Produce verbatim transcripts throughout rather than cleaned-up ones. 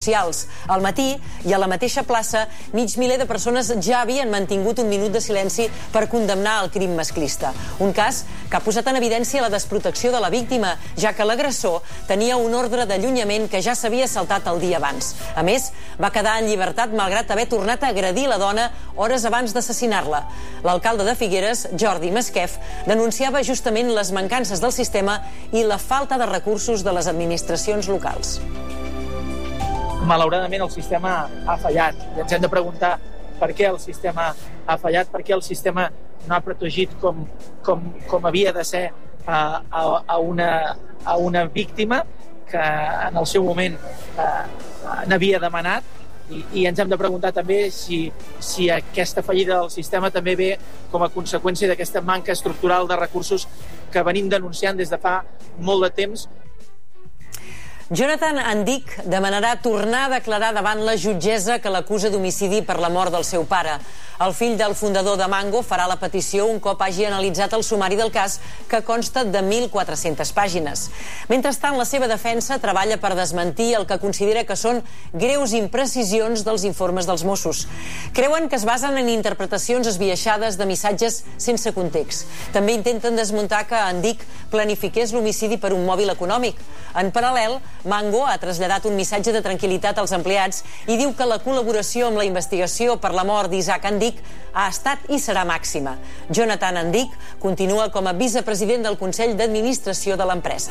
socials. Al matí i a la mateixa plaça, mig miler de persones ja havien mantingut un minut de silenci per condemnar el crim masclista. Un cas que ha posat en evidència la desprotecció de la víctima, ja que l'agressor tenia un ordre d'allunyament que ja s'havia saltat el dia abans. A més, va quedar en llibertat malgrat haver tornat a agredir la dona hores abans d'assassinar-la. L'alcalde de Figueres, Jordi Masquef, denunciava justament les mancances del sistema i la falta de recursos de les administracions locals. Malauradament el sistema ha fallat i ens hem de preguntar per què el sistema ha fallat, per què el sistema no ha protegit com, com, com havia de ser a, a, a, una, a una víctima que en el seu moment eh, n'havia demanat i, i ens hem de preguntar també si, si aquesta fallida del sistema també ve com a conseqüència d'aquesta manca estructural de recursos que venim denunciant des de fa molt de temps. Jonathan Andic demanarà tornar a declarar davant la jutgessa que l'acusa d'homicidi per la mort del seu pare. El fill del fundador de Mango farà la petició un cop hagi analitzat el sumari del cas, que consta de mil quatre-centes pàgines. Mentrestant, la seva defensa treballa per desmentir el que considera que són greus imprecisions dels informes dels Mossos. Creuen que es basen en interpretacions esbiaixades de missatges sense context. També intenten desmuntar que Andic planifiqués l'homicidi per un mòbil econòmic. En paral·lel, Mango ha traslladat un missatge de tranquil·litat als empleats i diu que la col·laboració amb la investigació per la mort d'Isaac Andic ha estat i serà màxima. Jonathan Andic continua com a vicepresident del Consell d'Administració de l'empresa.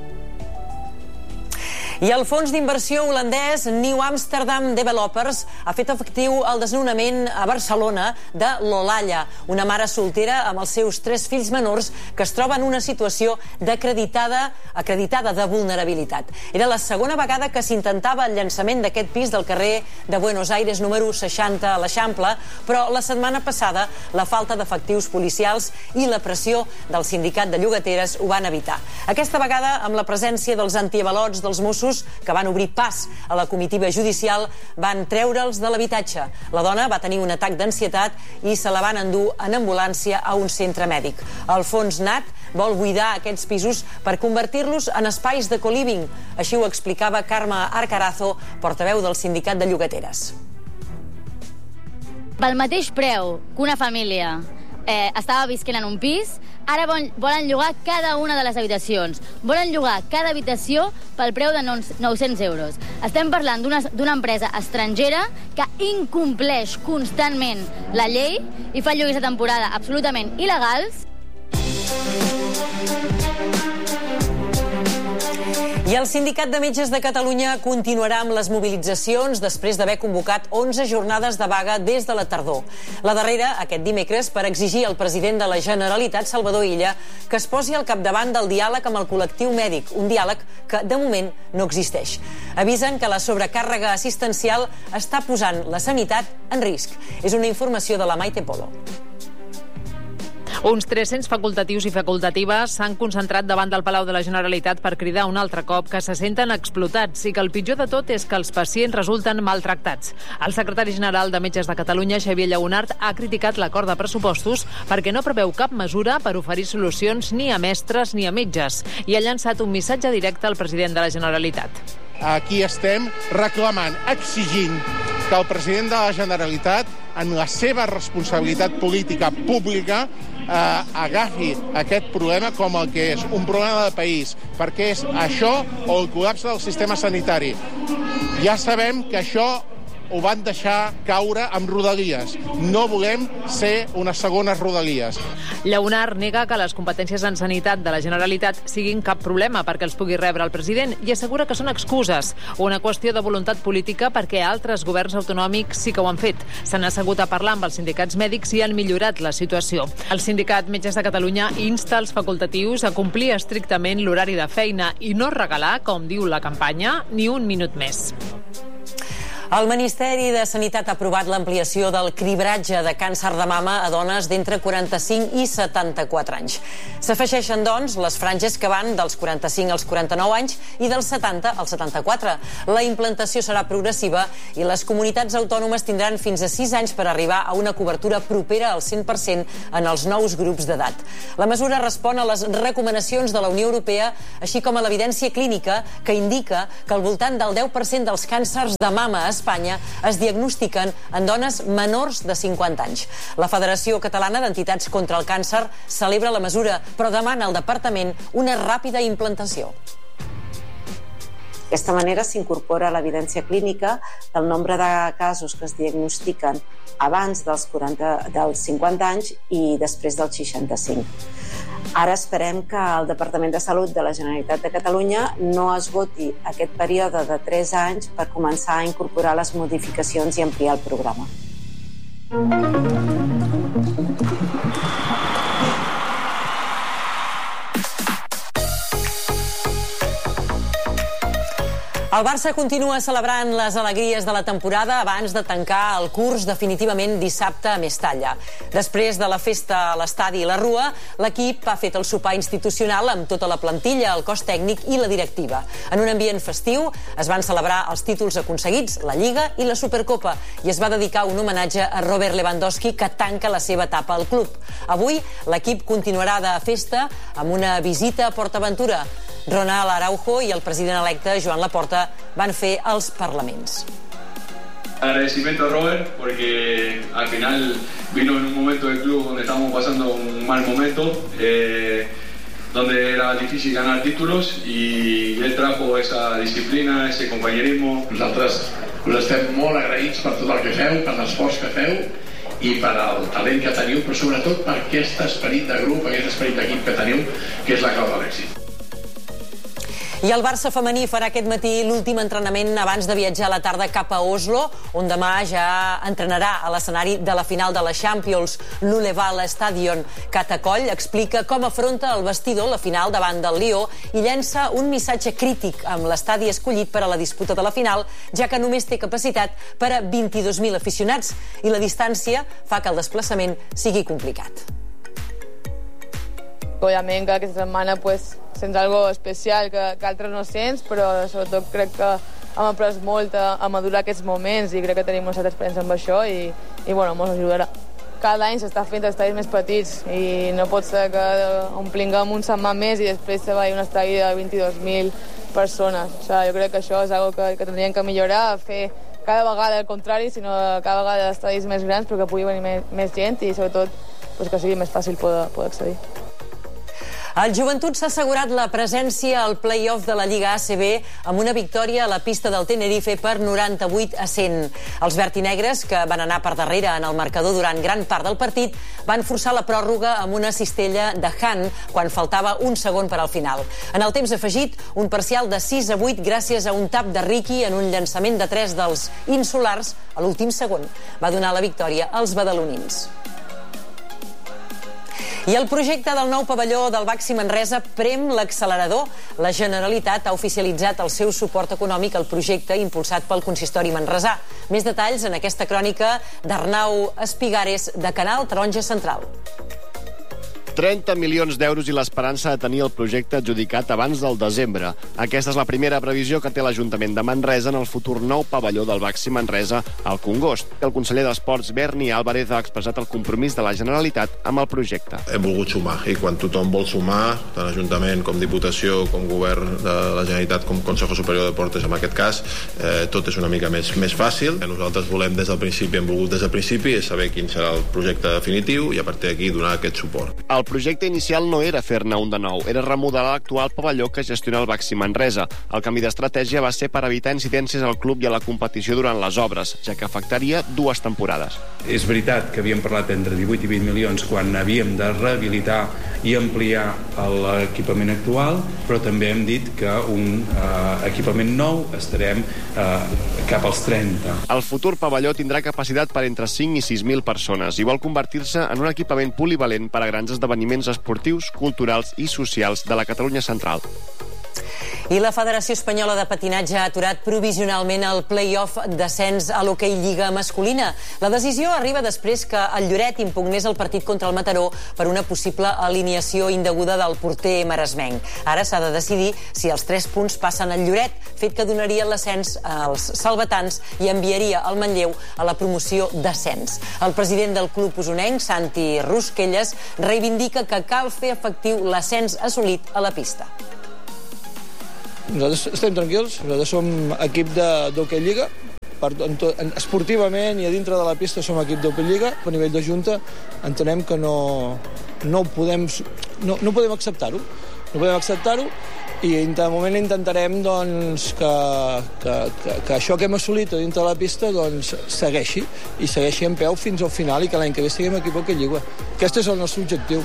I el fons d'inversió holandès New Amsterdam Developers ha fet efectiu el desnonament a Barcelona de l'Olalla, una mare soltera amb els seus tres fills menors que es troba en una situació d'acreditada acreditada de vulnerabilitat. Era la segona vegada que s'intentava el llançament d'aquest pis del carrer de Buenos Aires número seixanta a l'Eixample, però la setmana passada la falta d'efectius policials i la pressió del sindicat de llogateres ho van evitar. Aquesta vegada, amb la presència dels antiavalots dels Mossos, que van obrir pas a la comitiva judicial, van treure'ls de l'habitatge. La dona va tenir un atac d'ansietat i se la van endur en ambulància a un centre mèdic. El fons N A T vol buidar aquests pisos per convertir-los en espais de co-living. Així ho explicava Carme Arcarazo, portaveu del sindicat de llogateres. Pel mateix preu que una família eh, estava visquent en un pis, ara volen llogar cada una de les habitacions. Volen llogar cada habitació pel preu de nou-cents euros. Estem parlant d'una empresa estrangera que incompleix constantment la llei i fa lloguers de temporada absolutament il·legals. I el Sindicat de Metges de Catalunya continuarà amb les mobilitzacions després d'haver convocat onze jornades de vaga des de la tardor. La darrera, aquest dimecres, per exigir al president de la Generalitat, Salvador Illa, que es posi al capdavant del diàleg amb el col·lectiu mèdic, un diàleg que, de moment, no existeix. Avisen que la sobrecàrrega assistencial està posant la sanitat en risc. És una informació de la Maite Polo. Uns tres-cents facultatius i facultatives s'han concentrat davant del Palau de la Generalitat per cridar un altre cop que se senten explotats i que el pitjor de tot és que els pacients resulten maltractats. El secretari general de Metges de Catalunya, Xavier Lleonart, ha criticat l'acord de pressupostos perquè no preveu cap mesura per oferir solucions ni a mestres ni a metges i ha llançat un missatge directe al president de la Generalitat. Aquí estem reclamant, exigint que el president de la Generalitat, en la seva responsabilitat política pública, eh, agafi aquest problema com el que és, un problema de país, perquè és això o el col·lapse del sistema sanitari. Ja sabem que això ho van deixar caure amb Rodalies. No volem ser unes segones Rodalies. Lleonart nega que les competències en sanitat de la Generalitat siguin cap problema perquè els pugui rebre el president i assegura que són excuses, una qüestió de voluntat política perquè altres governs autonòmics sí que ho han fet. S'han assegut a parlar amb els sindicats mèdics i han millorat la situació. El sindicat Metges de Catalunya insta els facultatius a complir estrictament l'horari de feina i no regalar, com diu la campanya, ni un minut més. El Ministeri de Sanitat ha aprovat l'ampliació del cribratge de càncer de mama a dones d'entre quaranta-cinc i setanta-quatre anys. S'afegeixen, doncs, les franges que van dels quaranta-cinc als quaranta-nou anys i dels setanta als setanta-quatre. La implantació serà progressiva i les comunitats autònomes tindran fins a sis anys per arribar a una cobertura propera al cent per cent en els nous grups d'edat. La mesura respon a les recomanacions de la Unió Europea, així com a l'evidència clínica que indica que al voltant del deu per cent dels càncers de mama a Espanya es diagnostiquen en dones menors de cinquanta anys. La Federació Catalana d'Entitats contra el Càncer celebra la mesura, però demana al Departament una ràpida implantació. D'aquesta manera s'incorpora l'evidència clínica del nombre de casos que es diagnostiquen abans dels, quaranta, dels cinquanta anys i després dels seixanta-cinc. Ara esperem que el Departament de Salut de la Generalitat de Catalunya no esgoti aquest període de tres anys per començar a incorporar les modificacions i ampliar el programa. El Barça continua celebrant les alegries de la temporada abans de tancar el curs definitivament dissabte a Mestalla. Després de la festa a l'estadi i la Rua, l'equip ha fet el sopar institucional amb tota la plantilla, el cos tècnic i la directiva. En un ambient festiu es van celebrar els títols aconseguits, la Lliga i la Supercopa, i es va dedicar un homenatge a Robert Lewandowski, que tanca la seva etapa al club. Avui l'equip continuarà de festa amb una visita a PortAventura. Ronald Araujo i el president electe Joan Laporta van fer els parlaments. Agradecimiento a Robert porque al final vino en un momento del club donde estábamos pasando un mal momento, eh, donde era difícil ganar títulos y él trajo esa disciplina, ese compañerismo. Nosaltres us estem molt agraïts per tot el que feu, per l'esforç que feu i per al talent que teniu, però sobretot per aquest esperit de grup, aquest esperit d'equip que teniu, que és la clau de l'èxit. I el Barça femení farà aquest matí l'últim entrenament abans de viatjar a la tarda cap a Oslo, on demà ja entrenarà a l'escenari de la final de la Champions. L'Uleval Stadion. Cata Coll explica com afronta el vestidor la final davant del Lió i llença un missatge crític amb l'estadi escollit per a la disputa de la final, ja que només té capacitat per a vint-i-dos mil aficionats i la distància fa que el desplaçament sigui complicat. Obviament que aquesta setmana pues, sents algo especial que, que altres no sents, però sobretot crec que hem après molt a, a madurar aquests moments i crec que tenim una certa experiència amb això i, i bueno, ens ajudarà. Cada any s'està fent estadis més petits i no pot ser que omplinguem un setmà més i després se vagi un estadi de vint-i-dos mil persones. O sigui, jo crec que això és una cosa que, que tindríem que millorar, fer cada vegada el contrari, sinó cada vegada estadis més grans perquè pugui venir més, més gent i sobretot pues, que sigui més fàcil poder, poder accedir. El Joventut s'ha assegurat la presència al play-off de la Lliga A C B amb una victòria a la pista del Tenerife per noranta-vuit a cent. Els vertinegres, que van anar per darrere en el marcador durant gran part del partit, van forçar la pròrroga amb una cistella de Han quan faltava un segon per al final. En el temps afegit, un parcial de sis a vuit gràcies a un tap de Riqui en un llançament de tres dels insulars a l'últim segon. Va donar la victòria als badalonins. I el projecte del nou pavelló del Baxi Manresa prem l'accelerador. La Generalitat ha oficialitzat el seu suport econòmic al projecte impulsat pel consistori manresà. Més detalls en aquesta crònica d'Arnau Espigares, de Canal Taronja Central. trenta milions d'euros i l'esperança de tenir el projecte adjudicat abans del desembre. Aquesta és la primera previsió que té l'Ajuntament de Manresa en el futur nou pavelló del Baxi Manresa al Congost. El conseller d'Esports, Berni Álvarez, ha expressat el compromís de la Generalitat amb el projecte. Hem volgut sumar, i quan tothom vol sumar, tant Ajuntament com Diputació, com Govern de la Generalitat, com Consejo Superior de Deportes, en aquest cas, eh, tot és una mica més, més fàcil. Nosaltres volem des del principi, hem volgut des del principi, és saber quin serà el projecte definitiu i a partir d'aquí donar aquest suport. El projecte inicial no era fer-ne un de nou, era remodelar l'actual pavelló que gestiona el Baxi Manresa. El canvi d'estratègia va ser per evitar incidències al club i a la competició durant les obres, ja que afectaria dues temporades. És veritat que havíem parlat entre divuit i vint milions quan havíem de rehabilitar i ampliar l'equipament actual, però també hem dit que un eh, equipament nou estarem eh, cap als trenta. El futur pavelló tindrà capacitat per entre cinc i sis mil persones i vol convertir-se en un equipament polivalent per a grans esdeveniments esportius, culturals i socials de la Catalunya central. I la Federació Espanyola de Patinatge ha aturat provisionalment el play-off d'ascens a l'hoquei Lliga masculina. La decisió arriba després que el Lloret impugnés el partit contra el Mataró per una possible alineació indeguda del porter maresmenc. Ara s'ha de decidir si els tres punts passen al Lloret, fet que donaria l'ascens als salvatans i enviaria el Manlleu a la promoció d'ascens. El president del club usonenc, Santi Rusquelles, reivindica que cal fer efectiu l'ascens assolit a la pista. Nosaltres estem tranquils, nosaltres som equip d'hoquei Lliga, per, en to, en, esportivament i a dintre de la pista som equip d'hoquei Lliga, a nivell de Junta entenem que no, no podem, no, no podem acceptar-ho, no podem acceptar-ho i de moment intentarem doncs, que, que, que, que això que hem assolit a dintre de la pista doncs, segueixi i segueixi en peu fins al final i que l'any que ve siguem equip d'hoquei Lliga. Aquest és el nostre objectiu.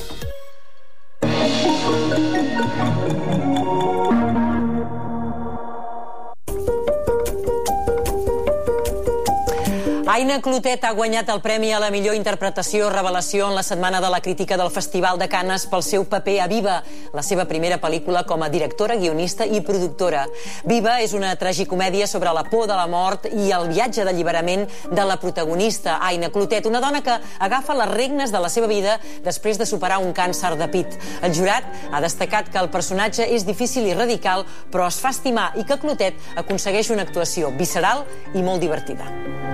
Aina Clotet ha guanyat el premi a la millor interpretació revelació en la Setmana de la Crítica del Festival de Canes pel seu paper a Viva, la seva primera pel·lícula com a directora, guionista i productora. Viva és una tragicomèdia sobre la por de la mort i el viatge d'alliberament de la protagonista, Aina Clotet, una dona que agafa les regnes de la seva vida després de superar un càncer de pit. El jurat ha destacat que el personatge és difícil i radical, però es fa estimar i que Clotet aconsegueix una actuació visceral i molt divertida.